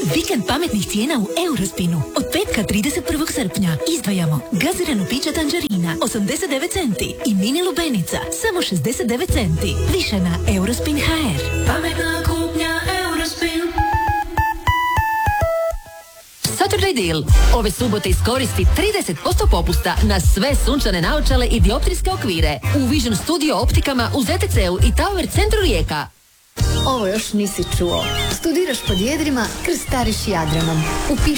Vikend pametnih cijena u Eurospinu. Od petka 31. srpnja izdvajamo gazirano piće tangerina 89 centi i mini lubenica samo 69 centi. Više na Eurospin HR. Pametna kupnja Eurospin. Saturday Deal. Ove subote iskoristi 30% popusta na sve sunčane naočale i dioptrijske okvire u Vision Studio optikama u ZTC-u i Tower centru Rijeka. Ovo još nisi čuo. Studiraš pod jedrima, krstariš Jadranom. Upiši